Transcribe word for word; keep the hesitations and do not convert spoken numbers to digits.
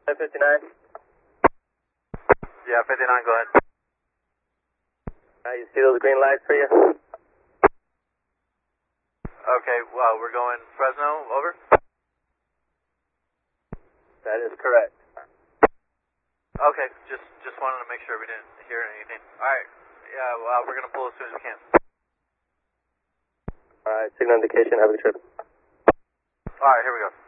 fifty-nine? Yeah, fifty-nine, go ahead. Uh, you see those green lights for you? Okay, well, we're going Fresno, over? That is correct. Okay, just just wanted to make sure we didn't hear anything. Alright, yeah, well, we're going to pull as soon as we can. Alright, signal indication, have a good trip. Alright, here we go.